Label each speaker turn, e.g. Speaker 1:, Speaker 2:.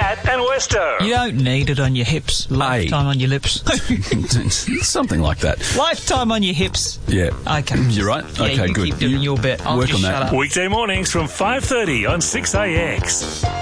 Speaker 1: Matt and Westo.
Speaker 2: You don't need it on your hips. Lifetime on your lips.
Speaker 3: Something like that.
Speaker 2: Lifetime on your hips.
Speaker 3: Yeah.
Speaker 2: Okay.
Speaker 3: You're right?
Speaker 2: Yeah,
Speaker 3: Okay,
Speaker 2: you
Speaker 3: good.
Speaker 2: keep doing your bit. I'll
Speaker 3: work
Speaker 2: just
Speaker 3: on that.
Speaker 2: shut up.
Speaker 1: Weekday mornings from 5:30 on 6AX.